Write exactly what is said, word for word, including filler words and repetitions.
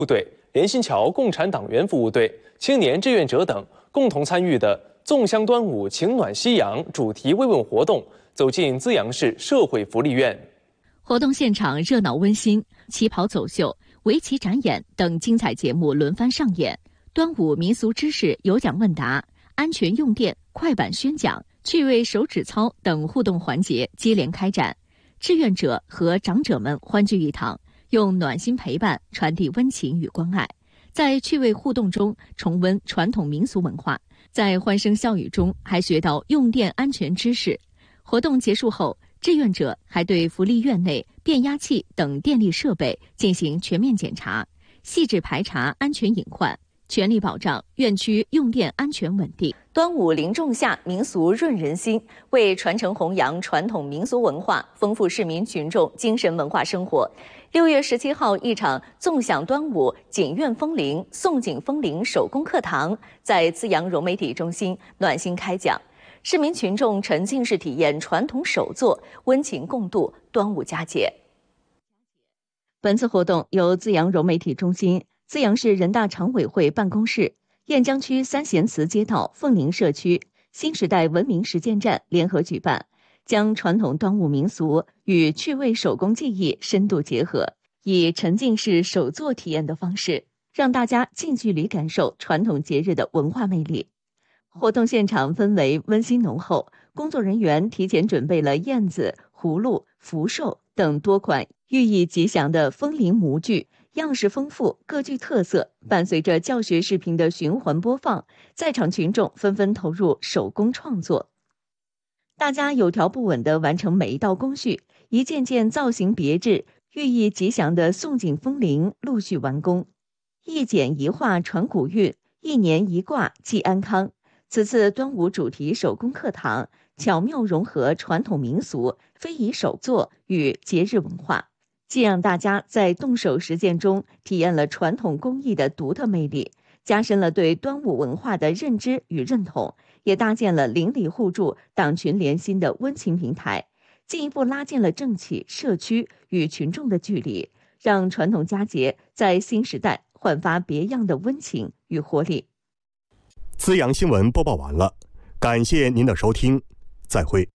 部队、联新桥共产党员服务队、青年志愿者等共同参与的“粽香端午，情暖夕阳”主题慰问活动走进资阳市社会福利院。 活动现场热闹温馨，旗袍走秀、围棋展演等精彩节目轮番上演，端午民俗知识有奖问答、安全用电快板宣讲、趣味手指操等互动环节接连开展，志愿者和长者们欢聚一堂，用暖心陪伴传递温情与关爱，在趣味互动中重温传统民俗文化，在欢声笑语中还学到用电安全知识。活动结束后，志愿者还对福利院内变压器等电力设备进行全面检查，细致排查安全隐患，全力保障院区用电安全稳定。端午临仲夏，民俗润人心，为传承弘扬传统民俗文化，丰富市民群众精神文化生活。六月十七号，一场纵享端午景苑风铃、宋景风铃手工课堂在资阳融媒体中心暖心开讲。市民群众沉浸式体验传统手作，温情共度端午佳节。本次活动由资阳融媒体中心、资阳市人大常委会办公室、雁江区三贤祠街道凤林社区新时代文明实践站联合举办，将传统端午民俗与趣味手工技艺深度结合，以沉浸式手作体验的方式，让大家近距离感受传统节日的文化魅力。活动现场氛围温馨浓厚，工作人员提前准备了燕子、葫芦、福寿等多款寓意吉祥的风铃模具，样式丰富，各具特色。伴随着教学视频的循环播放，在场群众纷纷投入手工创作。大家有条不紊地完成每一道工序，一件件造型别致、寓意吉祥的宋景风铃陆续完工。一剪一画传古韵，一年一卦寄安康。此次端午主题手工课堂巧妙融合传统民俗、非遗手作与节日文化，既让大家在动手实践中体验了传统工艺的独特魅力，加深了对端午文化的认知与认同，也搭建了邻里互助、党群联心的温情平台，进一步拉近了政企、社区与群众的距离，让传统佳节在新时代焕发别样的温情与活力。 资阳新闻播报完了，感谢您的收听，再会。